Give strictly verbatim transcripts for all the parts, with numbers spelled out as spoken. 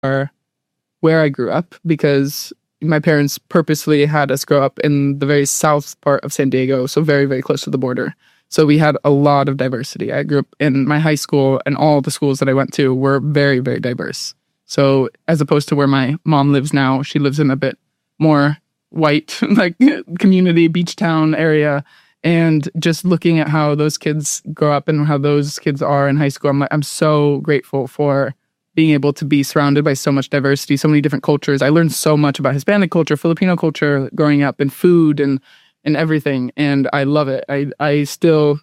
are where I grew up, because my parents purposely had us grow up in the very south part of San Diego, so very, very close to the border. So we had a lot of diversity. I grew up in my high school, and all the schools that I went to were very, very diverse. So as opposed to where my mom lives now, she lives in a bit more white, like community, beach town area. And just looking at how those kids grow up and how those kids are in high school, I'm like, I'm so grateful for being able to be surrounded by so much diversity, so many different cultures. I learned so much about Hispanic culture, Filipino culture growing up, and food and and everything. And I love it. I, I still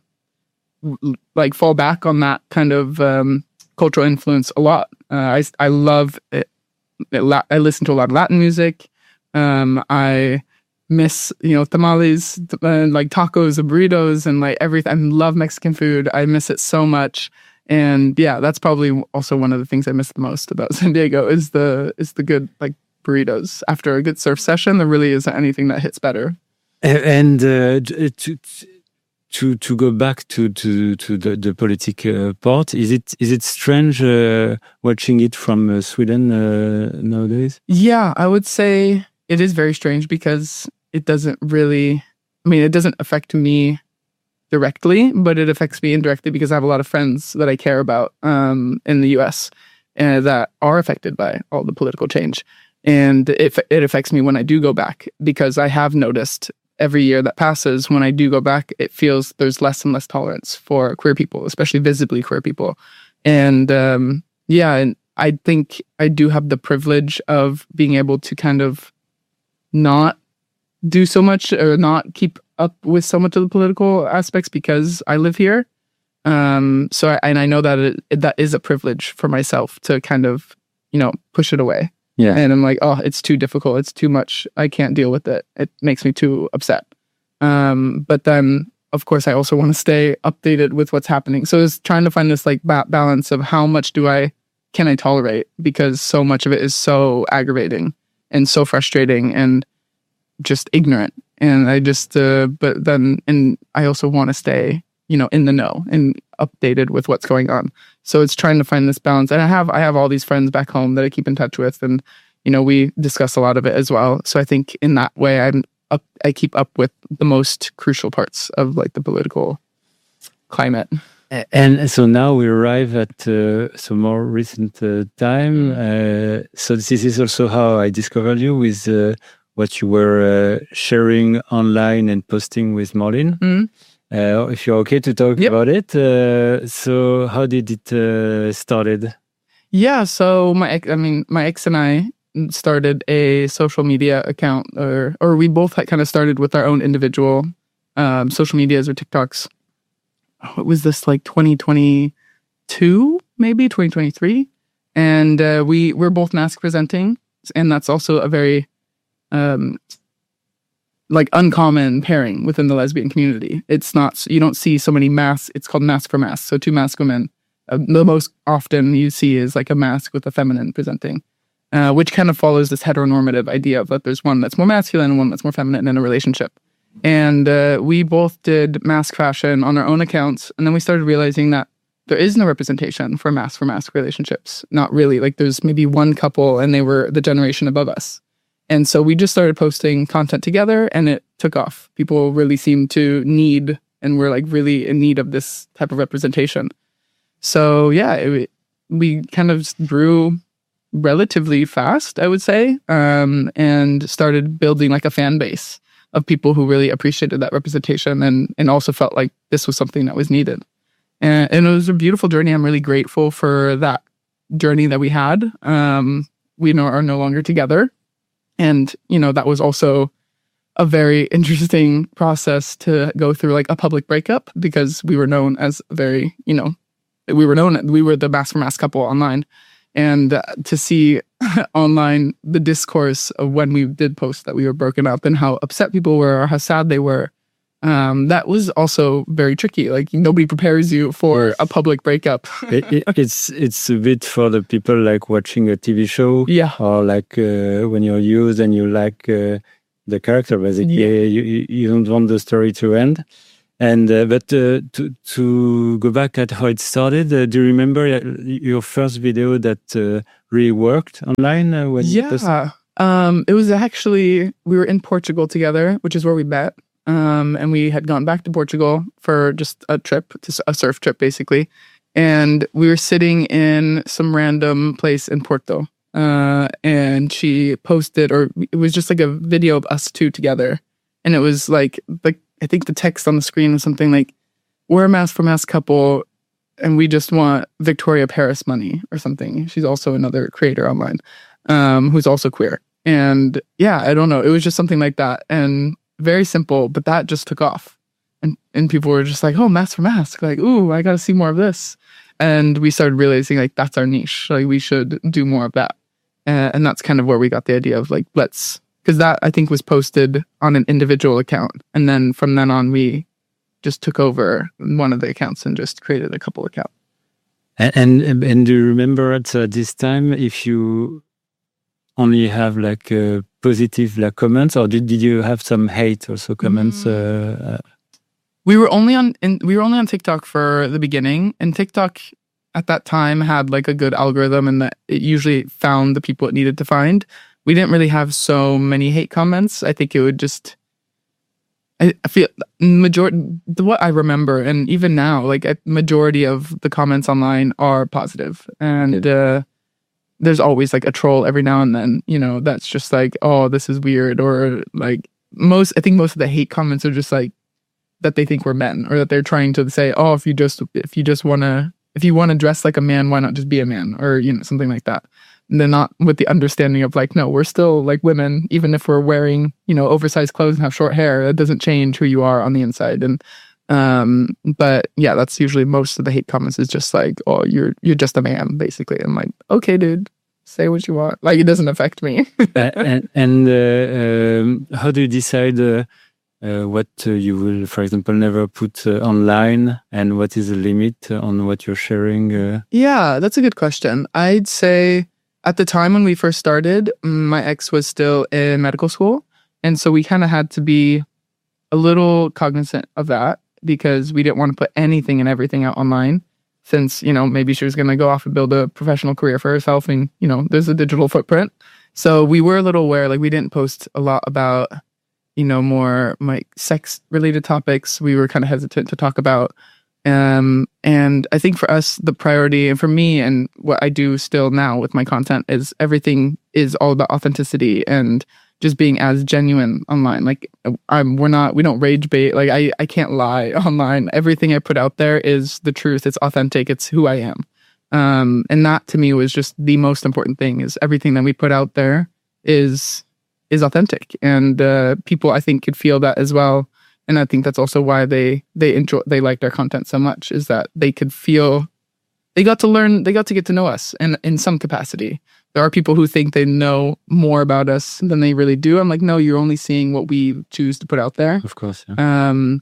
like fall back on that kind of um, cultural influence a lot. Uh, I, I love it. it. I listen to a lot of Latin music. Um, I miss, you know, tamales, uh, like tacos and burritos and like everything. I love Mexican food. I miss it so much. And yeah, that's probably also one of the things I miss the most about San Diego is the is the good like burritos. After a good surf session, there really isn't anything that hits better. And uh, to to to go back to to to the the political part, is it is it strange uh, watching it from uh, Sweden uh, nowadays? Yeah, I would say it is very strange because it doesn't really. I mean, it doesn't affect me directly, but it affects me indirectly because I have a lot of friends that I care about um, in the U S and that are affected by all the political change, and it it affects me when I do go back because I have noticed. Every year that passes, when I do go back, it feels there's less and less tolerance for queer people, especially visibly queer people. And um, yeah, and I think I do have the privilege of being able to kind of not do so much or not keep up with so much of the political aspects because I live here. Um, so, I, and I know that it, that is a privilege for myself to kind of, you know, push it away. Yeah. And I'm like, oh, it's too difficult. It's too much. I can't deal with it. It makes me too upset. Um, but then, of course, I also want to stay updated with what's happening. So it's trying to find this like ba- balance of how much do I, can I tolerate? Because so much of it is so aggravating and so frustrating and just ignorant. And I just, uh, but then, and I also want to stay, you know, in the know and updated with what's going on. So it's trying to find this balance. And I have I have all these friends back home that I keep in touch with, and you know we discuss a lot of it as well. So I think in that way I'm up I keep up with the most crucial parts of like the political climate. And so now we arrive at uh, some more recent uh, time. Uh, so this is also how I discovered you with uh, what you were uh, sharing online and posting with Marlene. Mm-hmm. Uh, if you're okay to talk yep. about it. Uh, so how did it uh, started? Yeah, so my ex, I mean, my ex and I started a social media account, or or we both had kind of started with our own individual um, social medias or TikToks. What was this, like twenty twenty-two, maybe twenty twenty-three? And uh, we, we're both mask presenting, and that's also a very... Um, like uncommon pairing within the lesbian community. It's not, you don't see so many masks. It's called mask for mask. So two masked women. Uh, the most often you see is like a mask with a feminine presenting, uh, which kind of follows this heteronormative idea of that there's one that's more masculine and one that's more feminine in a relationship. And uh, we both did mask fashion on our own accounts. And then we started realizing that there is no representation for mask for mask relationships. Not really. Like there's maybe one couple and they were the generation above us. And so we just started posting content together and it took off. People really seemed to need and were like really in need of this type of representation. So yeah, it, we kind of grew relatively fast, I would say, um, and started building like a fan base of people who really appreciated that representation and, and also felt like this was something that was needed. And, and it was a beautiful journey. I'm really grateful for that journey that we had. Um, we know are no longer together. And, you know, that was also a very interesting process to go through, like a public breakup, because we were known as very, you know, we were known, we were the mask for mask couple online. And uh, to see online the discourse of when we did post that we were broken up and how upset people were or how sad they were, um, that was also very tricky. Like nobody prepares you for a public breakup. it, it, it's it's a bit for the people like watching a T V show, yeah, or like uh, when you're used and you like uh, the character. Basically, yeah. you you don't want the story to end. And uh, but uh, to to go back at how it started, uh, do you remember your first video that uh, really worked online? Uh, when yeah, this... um, it was actually we were in Portugal together, which is where we met, um, and we had gone back to Portugal for just a trip, just a surf trip, basically. And we were sitting in some random place in Porto, uh, and she posted, or it was just like a video of us two together, and it was like like. I think the text on the screen was something like, we're a mask for mask couple and we just want Victoria Paris money or something. She's also another creator online um, who's also queer. And yeah, I don't know. It was just something like that. And very simple, but that just took off. And and people were just like, oh, mask for mask. Like, ooh, I got to see more of this. And we started realizing like, that's our niche. Like we should do more of that. Uh, and that's kind of where we got the idea of like, let's, because that I think was posted on an individual account. And then from then on, we just took over one of the accounts and just created a couple accounts. And, and, and do you remember at uh, this time, if you only have like uh, positive like comments, or did, did you have some hate also comments? Mm. Uh, uh, we were only on in, we were only on TikTok for the beginning, and TikTok at that time had like a good algorithm, and that it usually found the people it needed to find. We didn't really have so many hate comments. I think it would just, I, I feel, majority, what I remember, and even now, like a majority of the comments online are positive. And uh, there's always like a troll every now and then, you know, that's just like, oh, this is weird. Or like most, I think most of the hate comments are just like that they think we're men, or that they're trying to say, oh, if you just, if you just want to, if you want to dress like a man, why not just be a man? Or, you know, something like that. And they're not with the understanding of like, no, we're still like women, even if we're wearing, you know, oversized clothes and have short hair, that doesn't change who you are on the inside. And, um, but yeah, that's usually most of the hate comments is just like, oh, you're, you're just a man, basically. I'm like, okay, dude, say what you want. Like, it doesn't affect me. uh, and and uh, um, how do you decide uh, uh, what uh, you will, for example, never put uh, online, and what is the limit on what you're sharing? Uh? Yeah, that's a good question. I'd say, at the time when we first started, my ex was still in medical school. And so we kind of had to be a little cognizant of that, because we didn't want to put anything and everything out online, since, you know, maybe she was going to go off and build a professional career for herself. And, you know, there's a digital footprint. So we were a little aware, like we didn't post a lot about, you know, more like sex related topics. We were kind of hesitant to talk about. Um, and I think for us, the priority, and for me, and what I do still now with my content, is everything is all about authenticity and just being as genuine online. Like I'm, we're not, we don't rage bait. Like I, I can't lie online. Everything I put out there is the truth. It's authentic. It's who I am. Um, and that to me was just the most important thing, is everything that we put out there is, is authentic. And, uh, people I think could feel that as well. And I think that's also why they they enjoy they liked our content so much, is that they could feel, they got to learn, they got to get to know us in, in some capacity. There are people who think they know more about us than they really do. I'm like, no, you're only seeing what we choose to put out there. Of course, yeah. Um,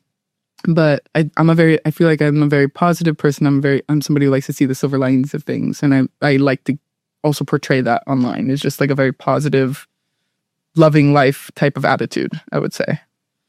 but I, I'm a very, I feel like I'm a very positive person. I'm very, I'm somebody who likes to see the silver linings of things, and I I like to also portray that online. It's just like a very positive, loving life type of attitude, I would say.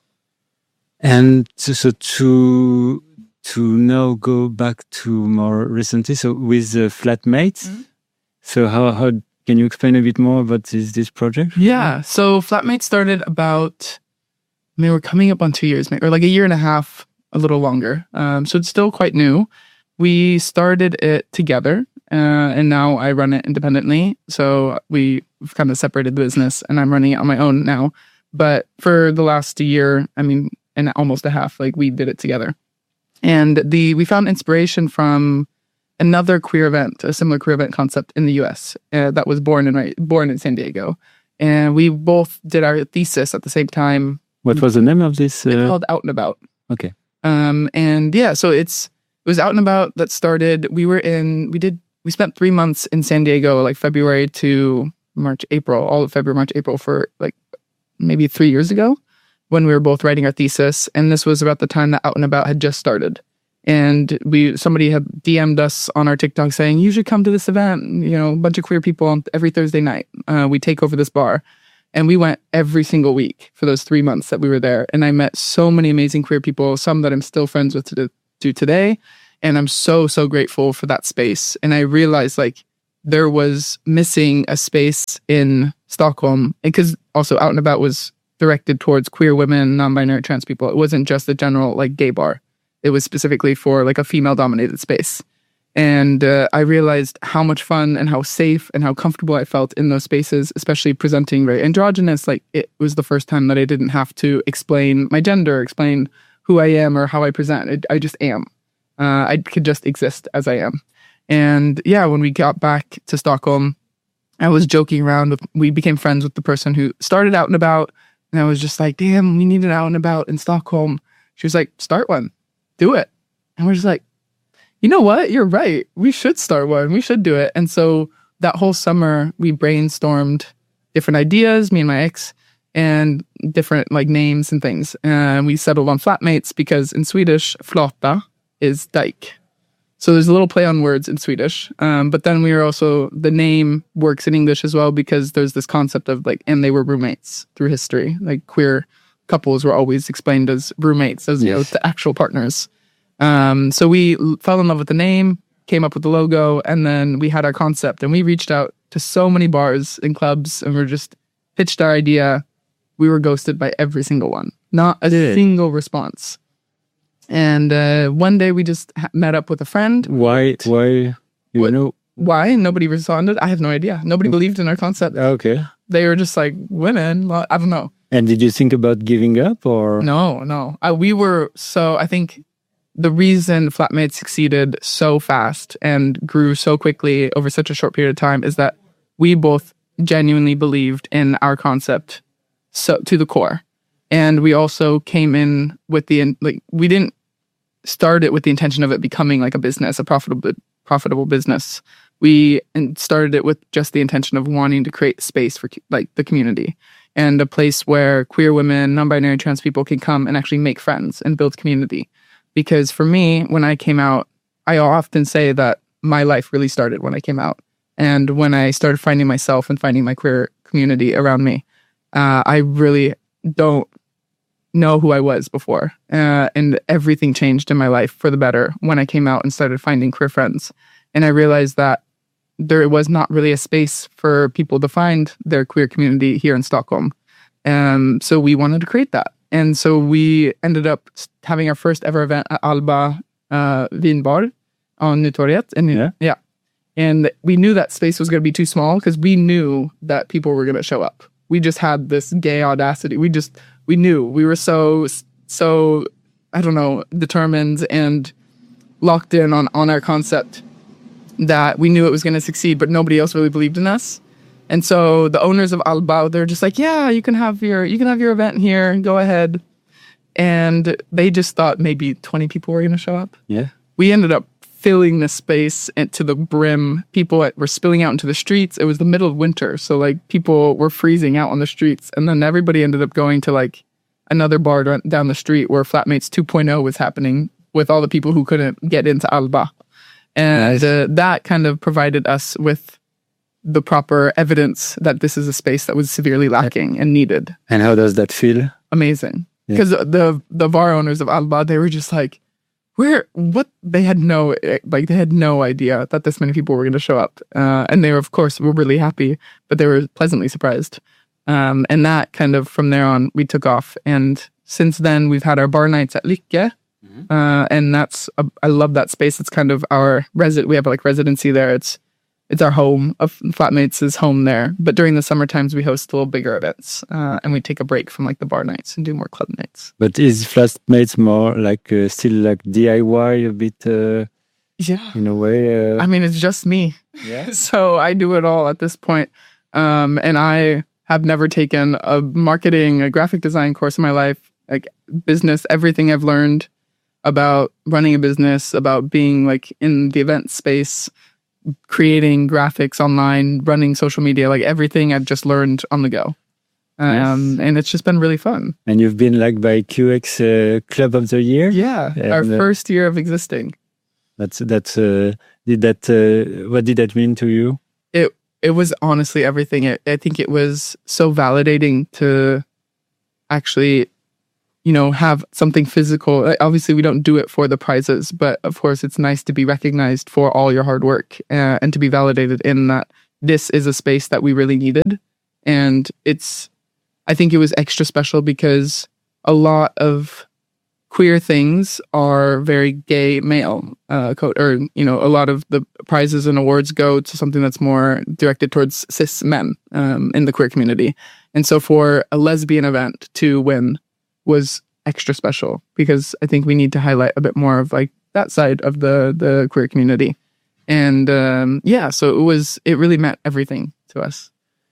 And so, so to to now go back to more recently, so with uh, Flatmates. Mm-hmm. So how how can you explain a bit more about this this project? Yeah, so Flatmates started about, I mean, we're coming up on two years, or like a year and a half, a little longer. Um, so it's still quite new. We started it together, uh, and now I run it independently. So we've kind of separated the business, and I'm running it on my own now. But for the last year, I mean, and almost a half, like we did it together. And the we found inspiration from another queer event, a similar queer event concept in the U S uh, that was born in right, born in San Diego. And we both did our thesis at the same time. What was the name of this? Uh... It's called Out and About. Okay. Um, and yeah, so it's it was Out and About that started. We were in, we did, we spent three months in San Diego, like February to March, April, all of February, March, April for like maybe three years ago, when we were both writing our thesis. And this was about the time that Out and About had just started. And we somebody had D M'd us on our TikTok saying, you should come to this event. You know, a bunch of queer people on every Thursday night. Uh, we take over this bar. And we went every single week for those three months that we were there. And I met so many amazing queer people, some that I'm still friends with to, to today. And I'm so, so grateful for that space. And I realized like there was missing a space in Stockholm, because also Out and About was directed towards queer women, non-binary, trans people. It wasn't just a general like gay bar. It was specifically for like a female-dominated space. And uh, I realized how much fun and how safe and how comfortable I felt in those spaces, especially presenting very androgynous. Like it was the first time that I didn't have to explain my gender, explain who I am or how I present. It, I just am. Uh, I could just exist as I am. And yeah, when we got back to Stockholm, I was joking around with, we became friends with the person who started Out and About. And I was just like, damn, we need an Out and About in Stockholm. She was like, start one, do it. And we're just like, you know what? You're right. We should start one. We should do it. And so that whole summer, we brainstormed different ideas, me and my ex, and different like names and things. And we settled on Flatmates because in Swedish, flata is dike. So there's a little play on words in Swedish. Um, but then we were also, the name works in English as well because there's this concept of like, and they were roommates through history. Like queer couples were always explained as roommates, as, you know, the actual partners. Um, so we l- fell in love with the name, came up with the logo, and then we had our concept. And we reached out to so many bars and clubs and we just pitched our idea. We were ghosted by every single one. Not a single response. And uh, one day we just ha- met up with a friend. Why? Why? You what, know? Why? Nobody responded. I have no idea. Nobody believed in our concept. Okay. They were just like, women, well, I don't know. And did you think about giving up or? No, no. Uh, we were so, I think the reason Flatmates succeeded so fast and grew so quickly over such a short period of time is that we both genuinely believed in our concept so to the core. And we also came in with the, like, we didn't start it with the intention of it becoming like a business, a profitable, profitable business. We started it with just the intention of wanting to create space for like the community and a place where queer women, non-binary, trans people can come and actually make friends and build community. Because for me, when I came out, I often say that my life really started when I came out. And when I started finding myself and finding my queer community around me, uh, I really don't know who I was before. Uh, and everything changed in my life for the better when I came out and started finding queer friends. And I realized that there was not really a space for people to find their queer community here in Stockholm. Um, so we wanted to create that. And so we ended up having our first ever event at Alba uh, Vinbar on Nytorget. And yeah. yeah. And we knew that space was going to be too small because we knew that people were going to show up. We just had this gay audacity. We just, we knew. We were so, so, I don't know, determined and locked in on, on our concept that we knew it was going to succeed, but nobody else really believed in us. And so the owners of Alba, they're just like, yeah, you can have your you can have your event here. Go ahead. And they just thought maybe twenty people were going to show up. Yeah. We ended up filling the space to the brim. People were spilling out into the streets. It was the middle of winter. So like people were freezing out on the streets. And then everybody ended up going to like another bar down the street where Flatmates two point oh was happening with all the people who couldn't get into Alba. And nice. uh, that kind of provided us with the proper evidence that this is a space that was severely lacking and needed. And how does that feel? Amazing. Because yeah. the the bar owners of Alba, they were just like, where, what? They had no, like, they had no idea that this many people were going to show up. Uh, and they were, of course, were really happy, but they were pleasantly surprised. Um, and that kind of, from there on, we took off. And since then, we've had our bar nights at Lykke. Mm-hmm. Uh, and that's, a, I love that space. It's kind of our resident, we have like residency there. It's, It's our home. Of Flatmates is home there. But during the summer times, we host a little bigger events. Uh, and we take a break from like the bar nights and do more club nights. But is Flatmates more like uh, still like D I Y a bit? Uh, yeah. In a way. Uh... I mean, it's just me. Yeah. So I do it all at this point. Um, and I have never taken a marketing, a graphic design course in my life. Like business, everything I've learned about running a business, about being like in the event space, creating graphics online, running social media, like everything I've just learned on the go. Um, yes. And it's just been really fun. And you've been like by Q X uh, Club of the Year? Yeah, and our uh, first year of existing. That's, that's, uh, did that, uh, what did that mean to you? It, it was honestly everything. It, I think it was so validating to actually, you know, have something physical. Obviously, we don't do it for the prizes, but of course, it's nice to be recognized for all your hard work uh, and to be validated in that this is a space that we really needed. And it's, I think it was extra special because a lot of queer things are very gay male uh, code, or, you know, a lot of the prizes and awards go to something that's more directed towards cis men um, in the queer community. And so for a lesbian event to win was extra special because I think we need to highlight a bit more of like that side of the, the queer community. And um, yeah, so it was, it really meant everything to us.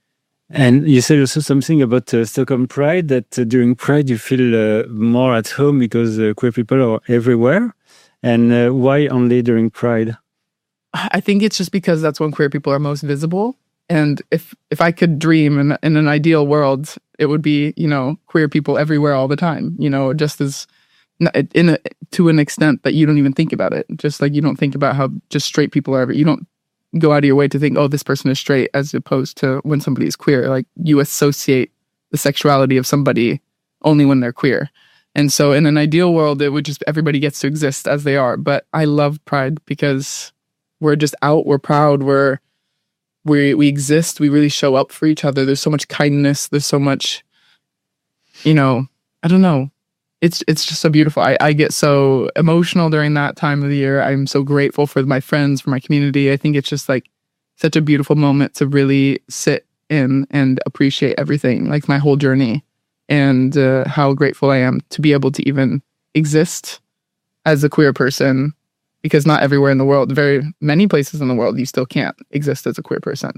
And you said also something about uh, Stockholm Pride, that uh, during Pride you feel uh, more at home because uh, queer people are everywhere. And uh, why only during Pride? I think it's just because that's when queer people are most visible. And if if I could dream in, in an ideal world, it would be, you know, queer people everywhere all the time, you know, just as in a, to an extent that you don't even think about it. Just like you don't think about how just straight people are. You don't go out of your way to think, oh, this person is straight, as opposed to when somebody is queer. Like you associate the sexuality of somebody only when they're queer. And so in an ideal world, it would just, everybody gets to exist as they are. But I love Pride because we're just out, we're proud, we're, we we exist, we really show up for each other. There's so much kindness, there's so much, you know, I don't know. It's it's just so beautiful. I, I get so emotional during that time of the year. I'm so grateful for my friends, for my community. I think it's just like such a beautiful moment to really sit in and appreciate everything, like my whole journey, and uh, how grateful I am to be able to even exist as a queer person, because not everywhere in the world, very many places in the world, you still can't exist as a queer person.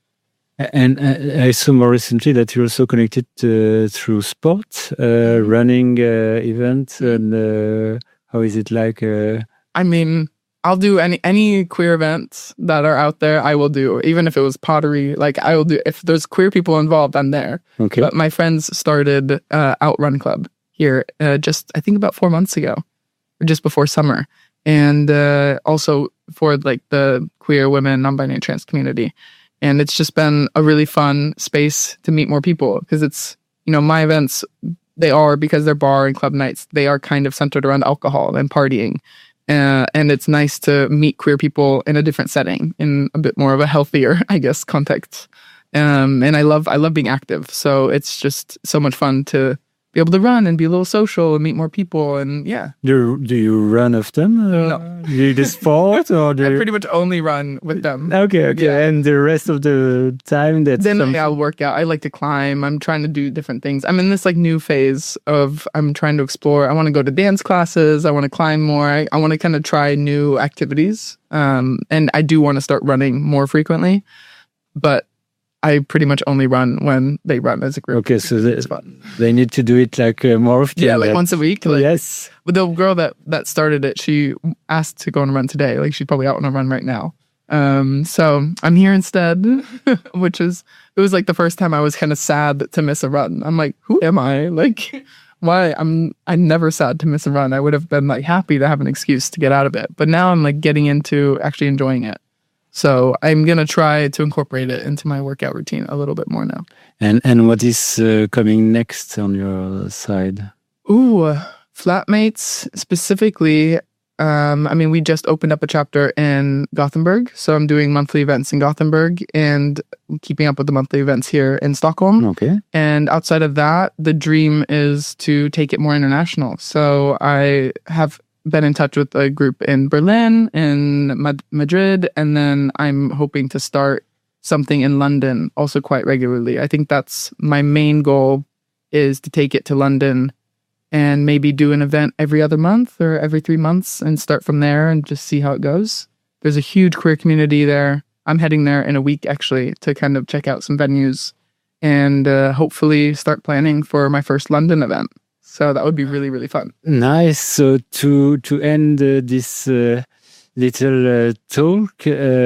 And I saw more recently that you're also connected uh, through sport, uh, running uh, events, and uh, how is it like? Uh... I mean, I'll do any any queer events that are out there. I will do, even if it was pottery. Like I will do if there's queer people involved. I'm there. Okay. But my friends started uh, Outrun Club here uh, just I think about four months ago, or just before summer, and uh, also for like the queer women, non-binary, trans community. And it's just been a really fun space to meet more people because it's, you know, my events, they are, because they're bar and club nights, they are kind of centered around alcohol and partying. Uh, and it's nice to meet queer people in a different setting, in a bit more of a healthier, I guess, context. Um, and I love, I love being active. So it's just so much fun to be able to run and be a little social and meet more people. And yeah. Do, do you run often? Uh, no. Do you do sport? Or do I you... pretty much only run with them. Okay, okay. Yeah. And the rest of the time that's Then some... I'll work out. I like to climb. I'm trying to do different things. I'm in this like new phase of I'm trying to explore. I want to go to dance classes. I want to climb more. I, I want to kind of try new activities. Um, and I do want to start running more frequently. But I pretty much only run when they run as a group. Okay, so they, they need to do it like uh, more often. Yeah, like once a week. Like, yes. But the girl that, that started it, she asked to go on a run today. Like she's probably out on a run right now. Um, so I'm here instead, which is, it was like the first time I was kind of sad to miss a run. I'm like, who am I? Like, why? I'm, I'm never sad to miss a run. I would have been like happy to have an excuse to get out of it. But now I'm like getting into actually enjoying it. So I'm going to try to incorporate it into my workout routine a little bit more now. And and what is uh, coming next on your side? Ooh, Flatmates specifically. Um, I mean, we just opened up a chapter in Gothenburg. So I'm doing monthly events in Gothenburg and keeping up with the monthly events here in Stockholm. Okay. And outside of that, the dream is to take it more international. So I have been in touch with a group in Berlin, in Mad- Madrid, and then I'm hoping to start something in London also quite regularly. I think that's my main goal, is to take it to London and maybe do an event every other month or every three months and start from there and just see how it goes. There's a huge queer community there. I'm heading there in a week actually to kind of check out some venues and uh, hopefully start planning for my first London event. So that would be really, really fun. Nice. So to to end uh, this uh, little uh, talk,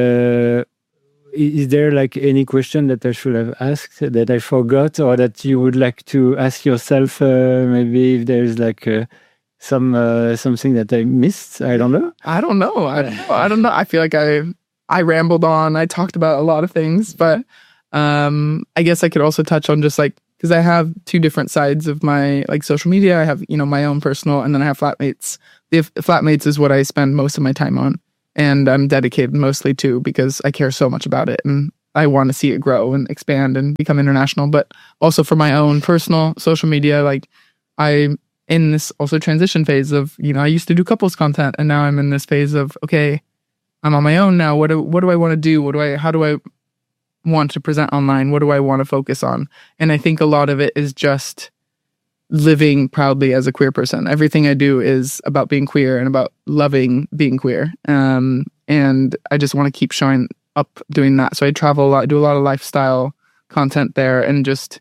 uh, is there like any question that I should have asked that I forgot, or that you would like to ask yourself? Uh, maybe if there's like uh, some uh, something that I missed. I don't know. I don't know. I don't know. I don't know. I feel like I I rambled on. I talked about a lot of things, but um, I guess I could also touch on just like, because I have two different sides of my like social media. I have, you know, my own personal, and then I have Flatmates. The Flatmates is what I spend most of my time on, and I'm dedicated mostly to because I care so much about it and I want to see it grow and expand and become international. But also for my own personal social media, like I'm in this also transition phase of, you know, I used to do couples content, and now I'm in this phase of, okay, I'm on my own now. What do, what do I want to do? What do I, how do I want to present online? What do I want to focus on? And I think a lot of it is just living proudly as a queer person. Everything I do is about being queer and about loving being queer. Um, and I just want to keep showing up doing that. So I travel a lot, do a lot of lifestyle content there, and just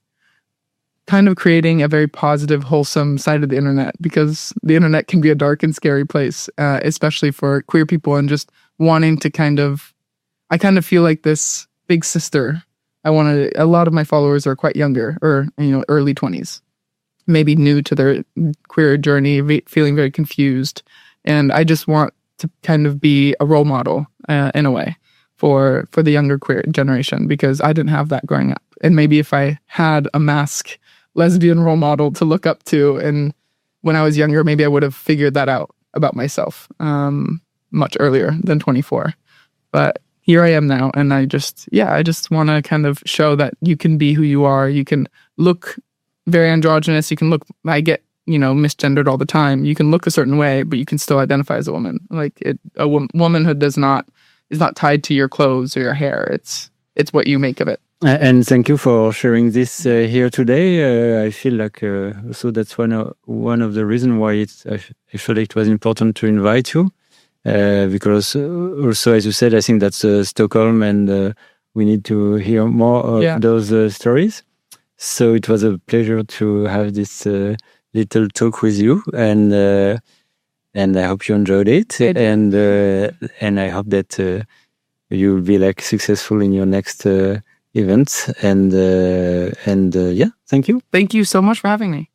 kind of creating a very positive, wholesome side of the internet, because the internet can be a dark and scary place, uh, especially for queer people, and just wanting to kind of, I kind of feel like this big sister. I want to, a lot of my followers are quite younger, or, you know, early twenties, maybe new to their queer journey, re- feeling very confused. And I just want to kind of be a role model uh, in a way for, for the younger queer generation, because I didn't have that growing up. And maybe if I had a mask lesbian role model to look up to, and when I was younger, maybe I would have figured that out about myself um, much earlier than twenty-four. But here I am now, and I just, yeah, I just want to kind of show that you can be who you are. You can look very androgynous. You can look, I get, you know, misgendered all the time. You can look a certain way, but you can still identify as a woman. Like it, a wo- womanhood does not, is not tied to your clothes or your hair. It's, it's what you make of it. And thank you for sharing this uh, here today. Uh, I feel like uh, also that's one of, one of the reasons why it's, I, I feel like it was important to invite you. Uh, because uh, also, as you said, I think that's uh, Stockholm, and uh, we need to hear more of yeah. those uh, stories. So it was a pleasure to have this uh, little talk with you, and uh, and I hope you enjoyed it, it and uh, and I hope that uh, you'll be like successful in your next uh, events, and uh, and uh, yeah, thank you. Thank you so much for having me.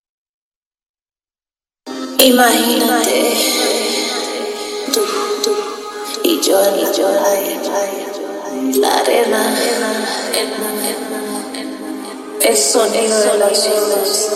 Imagínate. Y yo en la arena, el sonido de las olas.